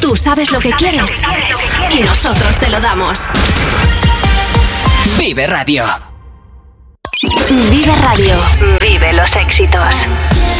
Tú sabes lo que quieres y nosotros te lo damos. Vive Radio. Vive Radio. Vive los éxitos.